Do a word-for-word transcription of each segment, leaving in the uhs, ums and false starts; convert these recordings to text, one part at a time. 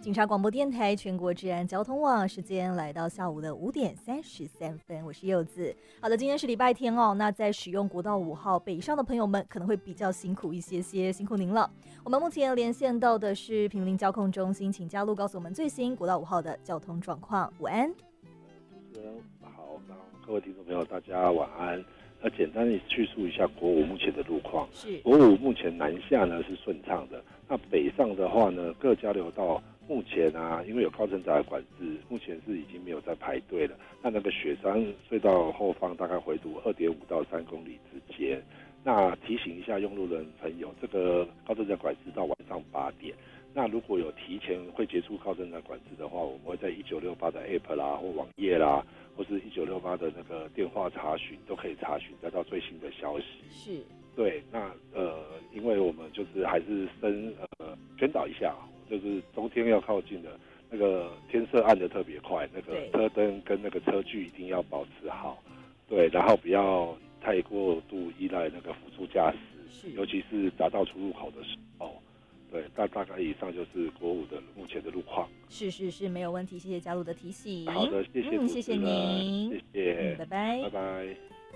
警察广播电台全国治安交通网，时间来到下午的五点三十三分，我是柚子。好的，今天是礼拜天哦，那在使用国道五号北上的朋友们可能会比较辛苦一些些，辛苦您了。我们目前连线到的是平林交控中心，请嘉璐告诉我们最新国道五号的交通状况。午安。 主持人好，然后各位听众朋友大家晚安。那简单的叙述一下国五目前的路况。 是国五目前南下呢是顺畅的，那北上的话呢，各交流道目前啊，因为有高承载管制，目前是已经没有在排队了。那那个雪山隧道后方大概回堵二点五到三公里之间。那提醒一下用路人朋友，这个高承载管制到晚上八点。那如果有提前会结束高承载管制的话，我们会在一九六八的 App 啦或网页啦，或是一九六八的那个电话查询都可以查询得到最新的消息。 是， 对，那呃，因为我们就是还是深呃宣导一下，就是冬天要靠近的那个天色暗的特别快，那个车灯跟那个车距一定要保持好，对，然后不要太过度依赖那个辅助驾驶，尤其是匝道出入口的时候。对，大大概以上就是国五的目前的路况。 是是是，没有问题，谢谢嘉璐的提醒。 好的，谢谢、 嗯，谢谢您， 谢谢、 嗯，拜拜， 拜拜。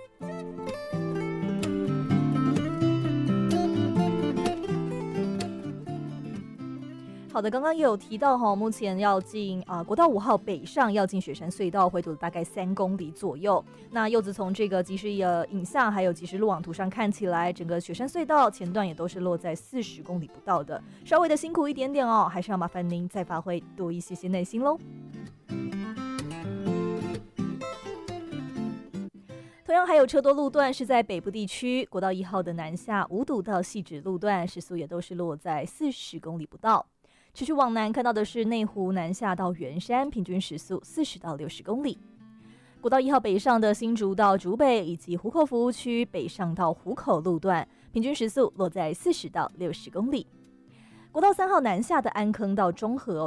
好的，刚刚也有提到哈，目前要进啊、呃、国道五号北上要进雪山隧道，回堵大概三公里左右。那柚子从这个即时呃影像还有即时路网图上看起来，整个雪山隧道前段也都是落在四十公里不到的，稍微的辛苦一点点哦，还是要麻烦您再发挥多一些些耐心喽。同样还有车多路段是在北部地区，国道一号的南下五堵到汐止路段时速也都是落在四十公里不到。持续往南看到的是内湖南下到圆山，平均时速四十到六十公里。国道一号北上的新竹到竹北以及湖口服务区北上到湖口路段，平均时速落在四十到六十公里。国道三号南下的安坑到中和